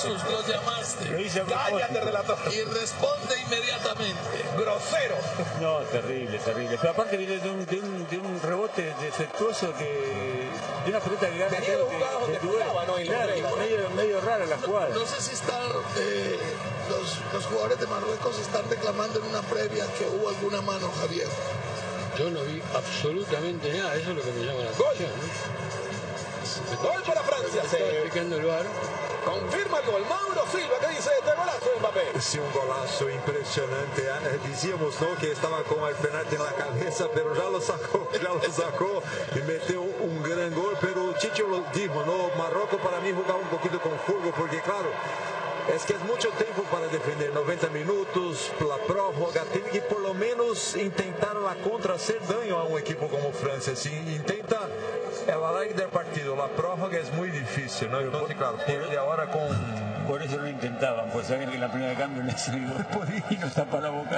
Jesús, lo llamaste. Lo hice a propósito. Cállate, relator. Y responde inmediatamente. Grosero. No, terrible, terrible. Pero aparte viene de un rebote defectuoso de una pelota que gana. Tenía dos jugadas donde jugaba, ¿no? Y claro, medio rara la jugada. No sé si están los jugadores de Marruecos están reclamando en una previa que hubo alguna mano, Javier. Yo no vi absolutamente nada, eso es lo que me llama la atención, ¿no? Gol para Francia. Está explicando el VAR. Confirma el gol. Mauro Silva, ¿qué dice este golazo de Mbappé? Sí, un golazo impresionante. Decíamos, ¿no?, que estaba con el penalti en la cabeza, pero ya lo sacó y metió un gran gol. Pero Chicho lo dijo, ¿no? Marruecos para mí jugaba un poquito con fuego, porque claro, es que es mucho tiempo para defender, 90 minutos, la prórroga, tiene que por lo menos intentar la contra, hacer daño a un equipo como Francia. Si intenta el alargue del partido, la prórroga es muy difícil, ¿no? Entonces, claro, pierde ahora con... Por eso no intentaban, pues saben que la primera cambio le salió después y nos tapa la boca.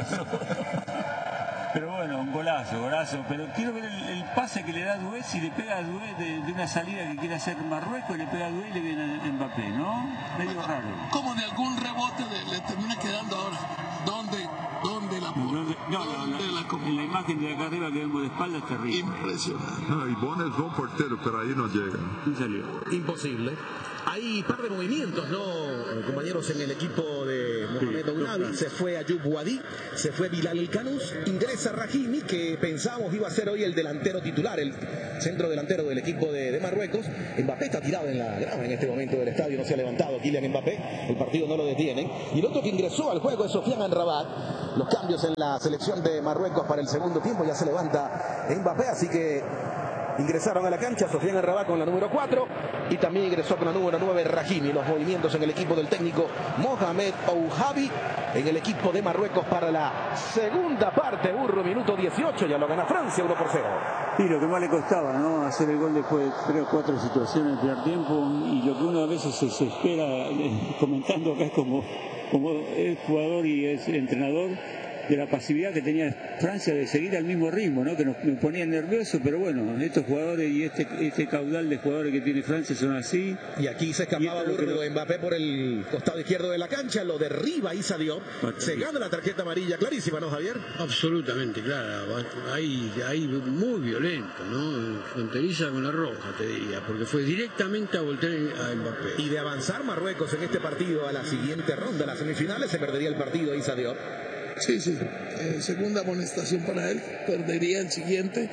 Pero bueno, un golazo. Pero quiero ver el pase que le da a Doué, si le pega a Doué de una salida que quiere hacer Marruecos, le pega a Doué y le viene a Mbappé, ¿no? Medio raro. Como de algún rebote le termina quedando ahora. ¿Dónde la pone? En la imagen de acá arriba que vemos de espalda es terrible. Impresionante. No, y Bono es buen portero, pero ahí no llega. ¿Quién salió? Imposible. Hay par de movimientos, ¿no, compañeros? En el equipo de Mohamed Ounabi se fue Ayoub Wadi, se fue Bilal El Canous, ingresa Rahimi, que pensábamos iba a ser hoy el delantero titular, el centro delantero del equipo de Marruecos. Mbappé está tirado en la grama en este momento del estadio, no se ha levantado Kylian Mbappé, el partido no lo detienen. Y el otro que ingresó al juego es Sofiane Amrabat. Los cambios en la selección de Marruecos para el segundo tiempo, ya se levanta Mbappé, así que ingresaron a la cancha Sofiane Amrabat con la número 4 y también ingresó con la número 9 Rahimi. Los movimientos en el equipo del técnico Mohamed Ounabi en el equipo de Marruecos para la segunda parte. Burro, minuto 18, ya lo gana Francia 1-0. Y lo que más le costaba, ¿no? Hacer el gol después de 3 o 4 situaciones en el primer tiempo, y lo que uno a veces se espera, comentando acá, es como es jugador y es entrenador, de la pasividad que tenía Francia de seguir al mismo ritmo, ¿no? Que nos ponía nerviosos, pero bueno, estos jugadores y este caudal de jugadores que tiene Francia son así. Y aquí se escapaba Burro Mbappé por el costado izquierdo de la cancha, lo derriba Issa Diop, se gana la tarjeta amarilla clarísima, ¿no, Javier? Absolutamente, claro. Ahí muy violento, ¿no? Fronteriza con la roja, te diría, porque fue directamente a voltear a Mbappé. Y de avanzar Marruecos en este partido a la siguiente ronda, las semifinales, se perdería el partido Issa Diop. Sí. Segunda amonestación para él. Perdería el siguiente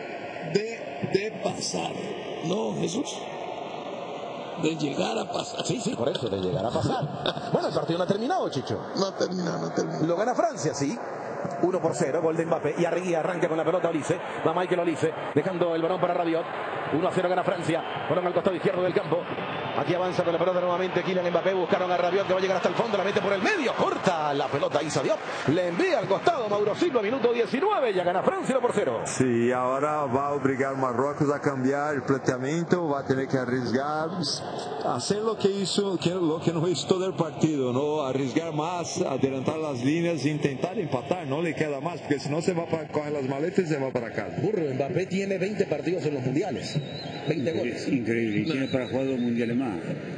de pasar. ¿No, Jesús? De llegar a pasar. Sí, por eso, de llegar a pasar. Bueno, el partido no ha terminado, Chicho. No ha terminado. Lo gana Francia, sí. 1-0, gol de Mbappé. Y Arregui arranca con la pelota Olise. Va Michael Olise, dejando el balón para Rabiot. 1-0 gana Francia. Balón al costado izquierdo del campo. Aquí avanza con la pelota nuevamente Kylian Mbappé. Buscaron a Rabiot, que va a llegar hasta el fondo. La mete por el medio. Corta la pelota Issa Diop. Le envía al costado Mauro Silva. Minuto 19. Ya gana Francia 1-0. Sí, ahora va a obligar a Marruecos a cambiar el planteamiento. Va a tener que arriesgar, hacer lo que hizo, lo que no hizo todo el partido, ¿no? Arriesgar más, adelantar las líneas e intentar empatar. No le queda más, porque si no se va para coger las maletas y se va para casa. Burro, Mbappé tiene 20 partidos en los mundiales. 20 goles. Increíble, y tiene para jugar 2 mundiales más.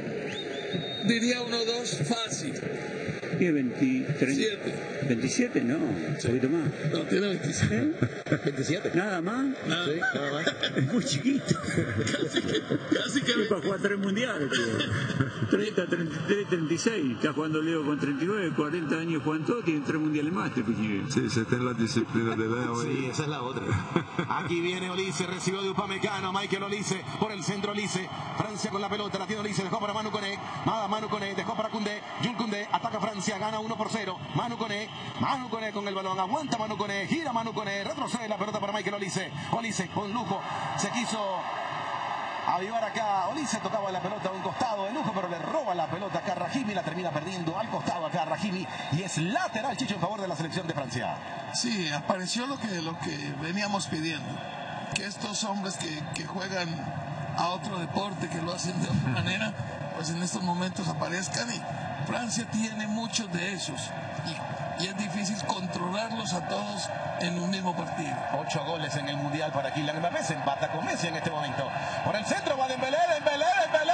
Diría 1-2 fácil. Tiene 23. 27, no, un poquito más. No, tiene 27. 27. ¿Nada más? Nada. Sí, nada más. Es muy chiquito. Casi que para jugar 3 mundiales, tío. 30, 33, 36. Está jugando Leo con 39, 40 años jugando todo, tiene 3 mundiales más este pichique. Sí, se tiene la disciplina de Leo. Sí, esa es la otra. Aquí viene Olise, recibió de Upamecano, Michael Olise, por el centro Olise. Francia con la pelota, la tiene Olise, dejó para Manu Koné. Manu Koné, dejó para Koundé. Jules Koundé, ataca Francia, gana 1-0. Manu Koné con el balón, aguanta Manu Koné, gira Manu Koné, retrocede la pelota para Michael Olise. Olise con lujo, se quiso avivar acá. Olise tocaba la pelota a un costado de lujo, pero le roba la pelota acá a Rahimi, la termina perdiendo al costado acá a Rahimi, y es lateral, Chicho, en favor de la selección de Francia. Sí, apareció lo que veníamos pidiendo, que estos hombres que juegan a otro deporte, que lo hacen de otra manera, pues en estos momentos aparezcan, y Francia tiene muchos de esos, y es difícil controlarlos a todos en un mismo partido. 8 goles en el Mundial para Kylian Mbappé, se empata con Messi en este momento. Por el centro va Dembélé,